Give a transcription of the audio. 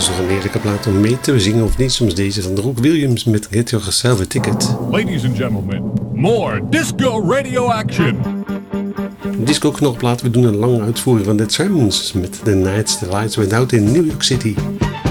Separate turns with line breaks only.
is nog een heerlijke plaat om mee te zingen of niet. Soms deze van Rook Williams met Get Yourself a Ticket.
Ladies and gentlemen, more disco radio action.
Disco knalplaat, we doen een lange uitvoering van The Tremens met The Nights, The Lights Went Out in New York City.